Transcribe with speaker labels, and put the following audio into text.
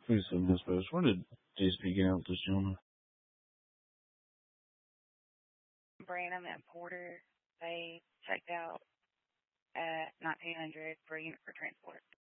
Speaker 1: Who's in this post? Where did DSP get out with this gentleman?
Speaker 2: Branham and Porter, they checked out at 1900 for a unit for transport.